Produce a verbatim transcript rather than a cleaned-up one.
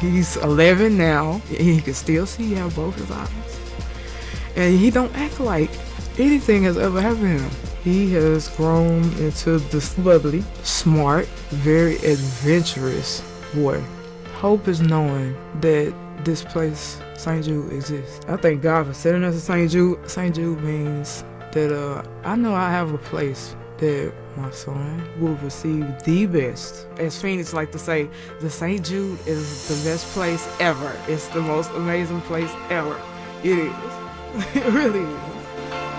He's eleven now. He can still see out both his eyes. And he don't act like anything has ever happened to him. He has grown into this lovely, smart, very adventurous boy. Hope is knowing that this place, Saint Jude, exists. I thank God for sending us to Saint Jude. Saint Jude means that uh, I know I have a place that my son will receive the best. As Phoenix like to say, the Saint Jude is the best place ever. It's the most amazing place ever. It is. It really is.